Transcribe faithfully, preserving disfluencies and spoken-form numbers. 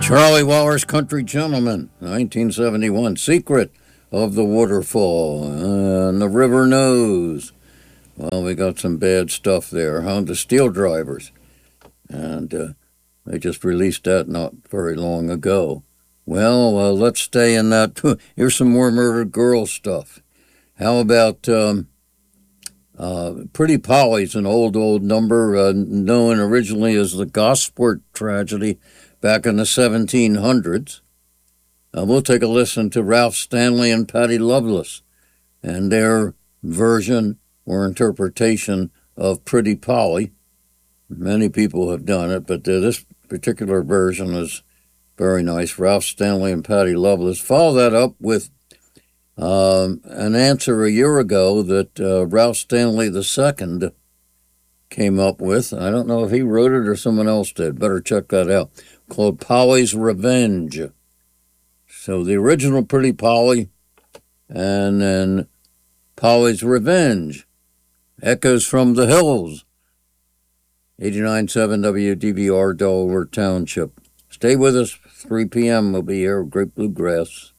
Charlie Waller's Country Gentleman, nineteen seventy-one. Secret of the Waterfall, and the River Knows. Well, we got some bad stuff there, huh? The Steel Drivers. And uh, they just released that not very long ago. Well, uh, let's stay in that. Here's some more Murdered Girl stuff. How about um, uh, Pretty Polly's an old, old number, uh, known originally as the Gosport Tragedy back in the seventeen hundreds. Uh, we'll take a listen to Ralph Stanley and Patty Loveless and their version or interpretation of Pretty Polly. Many people have done it, but uh, this particular version is very nice. Ralph Stanley and Patty Loveless. Follow that up with um, an answer a year ago that uh, Ralph Stanley the Second came up with. I don't know if he wrote it or someone else did. Better check that out. Called Polly's Revenge. So the original Pretty Polly, and then Polly's Revenge. Echoes from the Hills. eighty-nine point seven W D V R, Delaware Township. Stay with us. three p.m. We'll be here with Great Bluegrass.